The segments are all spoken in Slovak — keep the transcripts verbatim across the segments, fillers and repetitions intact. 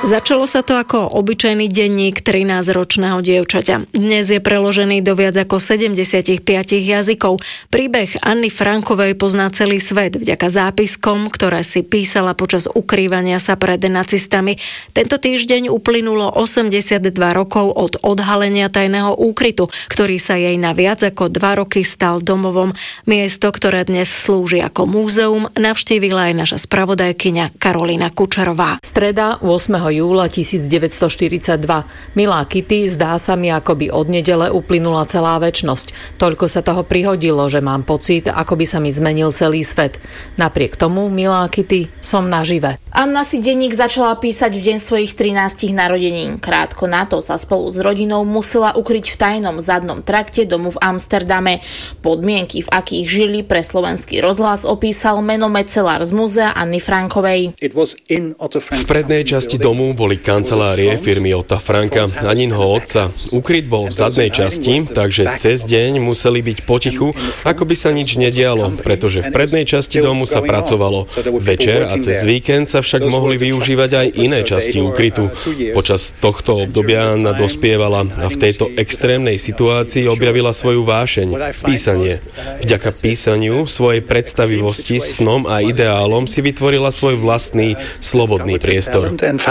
Začalo sa to ako obyčajný denník trinásťročného dievčaťa. Dnes je preložený do viac ako sedemdesiatpäť jazykov. Príbeh Anny Frankovej pozná celý svet vďaka zápiskom, ktoré si písala počas ukrývania sa pred nacistami. Tento týždeň uplynulo osemdesiatdva rokov od odhalenia tajného úkrytu, ktorý sa jej na viac ako dva roky stal domovom. Miesto, ktoré dnes slúži ako múzeum, navštívila aj naša spravodajkyňa Karolína Kučerová. Streda ôsmeho júla tisícdeväťstoštyridsaťdva. Milá Kitty, zdá sa mi, ako by od nedele uplynula celá večnosť. Toľko sa toho prihodilo, že mám pocit, ako by sa mi zmenil celý svet. Napriek tomu, milá Kitty, som nažive. Anna si denník začala písať v deň svojich trinástich narodenín. Krátko na to sa spolu s rodinou musela ukryť v tajnom zadnom trakte domu v Amsterdame. Podmienky, v akých žili, pre Slovenský rozhlas opísal menomecelár z múzea Anny Frankovej. V prednej časti domu boli kancelárie firmy Otta Franka, Aninho otca. Ukryt bol v zadnej časti, takže cez deň museli byť potichu, ako by sa nič nedialo, pretože v prednej časti domu sa pracovalo. Večer a cez víkend sa však mohli využívať aj iné časti ukrytu. Počas tohto obdobia Anna dospievala a v tejto extrémnej situácii objavila svoju vášeň, písanie. Vďaka písaniu, svojej predstavivosti, snom a ideálom si vytvorila svoj vlastný, slobodný priestor.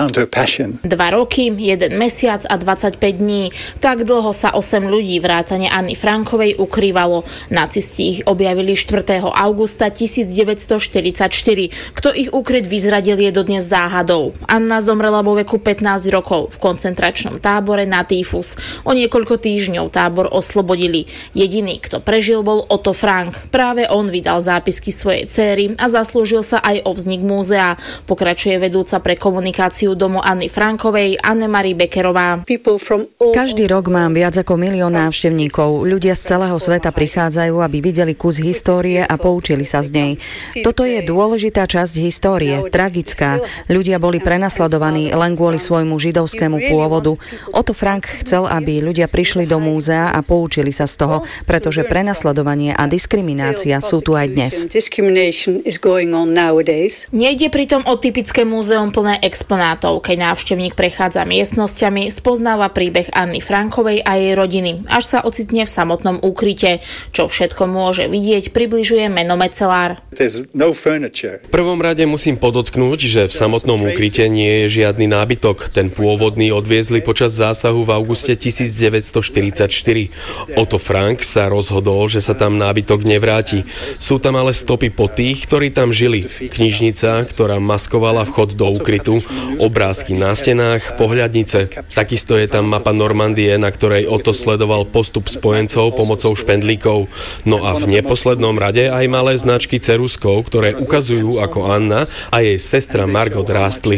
Dva roky, jeden mesiac a dvadsaťpäť dní. Tak dlho sa osem ľudí vrátane Anny Frankovej ukrývalo. Nacisti ich objavili štvrtého augusta tisícdeväťstoštyridsaťštyri. Kto ich ukryt vyzradil, je dodnes záhadou. Anna zomrela vo veku pätnásť rokov v koncentračnom tábore na týfus. O niekoľko týždňov tábor oslobodili. Jediný, kto prežil, bol Otto Frank. Práve on vydal zápisky svojej céry a zaslúžil sa aj o vznik múzea. Pokračuje vedúca pre komunikáciu domu Anny Frankovej, Anne-Marie Beckerová. Každý rok mám viac ako milión návštevníkov. Ľudia z celého sveta prichádzajú, aby videli kus histórie a poučili sa z nej. Toto je dôležitá časť histórie, tragická. Ľudia boli prenasledovaní len kvôli svojmu židovskému pôvodu. Otto Frank chcel, aby ľudia prišli do múzea a poučili sa z toho, pretože prenasledovanie a diskriminácia sú tu aj dnes. Nejde pritom o typické múzeum plné exponátov. Keď návštevník prechádza miestnosťami, spoznáva príbeh Anny Frankovej a jej rodiny, až sa ocitne v samotnom úkryte. Čo všetko môže vidieť, približuje menomecelár. V prvom rade musím podotknúť, že v samotnom úkryte nie je žiadny nábytok. Ten pôvodný odviezli počas zásahu v auguste tisícdeväťstoštyridsaťštyri. Otto Frank sa rozhodol, že sa tam nábytok nevráti. Sú tam ale stopy po tých, ktorí tam žili. Knižnica, ktorá maskovala vchod do úkrytu, obrázky na stenách, pohľadnice. Takisto je tam mapa Normandie, na ktorej Otto sledoval postup spojencov pomocou špendlíkov. No a v neposlednom rade aj malé značky ceruskov, ktoré ukazujú, ako Anna a jej sestra Margot rástli.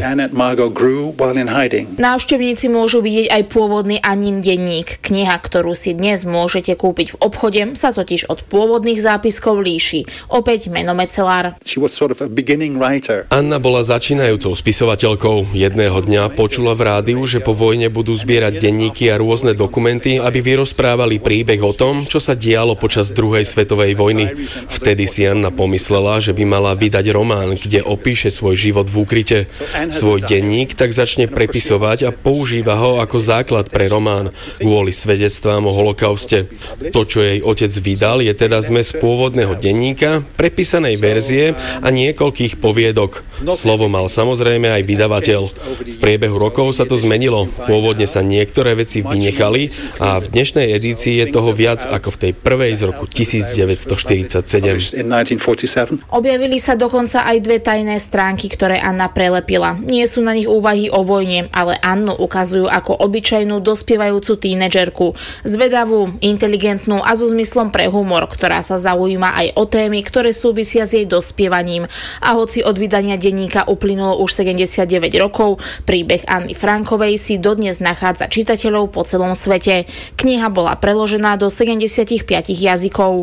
Návštevníci môžu vidieť aj pôvodný Annin denník. Kniha, ktorú si dnes môžete kúpiť v obchode, sa totiž od pôvodných zápiskov líši. Opäť menomecelár. Anna bola začínajúcou spisovateľkou. Jedného dňa počula v rádiu, že po vojne budú zbierať denníky a rôzne dokumenty, aby vyrozprávali príbeh o tom, čo sa dialo počas druhej svetovej vojny. Vtedy si Anna pomyslela, že by mala vydať román, kde opíše svoj život v úkryte. Svoj denník tak začne prepisovať a používa ho ako základ pre román kvôli svedectvám o holokauste. To, čo jej otec vydal, je teda zmes pôvodného denníka, prepísanej verzie a niekoľkých poviedok. Slovo mal samozrejme aj vydavateľ. V priebehu rokov sa to zmenilo. Pôvodne sa niektoré veci vynechali a v dnešnej edícii je toho viac ako v tej prvej z roku tisícdeväťstoštyridsaťsedem. Objavili sa dokonca aj dve tajné stránky, ktoré Anna prelepila. Nie sú na nich úvahy o vojne, ale Annu ukazujú ako obyčajnú dospievajúcu tínedžerku. Zvedavú, inteligentnú a so zmyslom pre humor, ktorá sa zaujíma aj o témy, ktoré súvisia s jej dospievaním. A hoci od vydania denníka uplynulo už sedemdesiatdeväť rokov, príbeh Anny Frankovej si dodnes nachádza čitateľov po celom svete. Kniha bola preložená do sedemdesiatpäť jazykov.